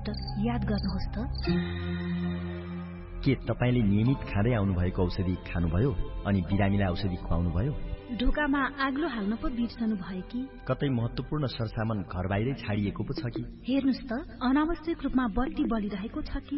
Doctor याद गर्नुहोस् त। के तपाईले नियमित खाँदै आउनुभएको औषधि खानुभयो अनि बिरामीलाई औषधि खुवाउनुभयो? ढोकामा आग्लो हाल्न पो बिर्सनु भयो कि? कतै महत्त्वपूर्ण सरसामान घर बाहिरै छाडिएको पो छ कि? हेर्नुस् त, अनावश्यक रूपमा बत्ती बलिरहेको छ कि?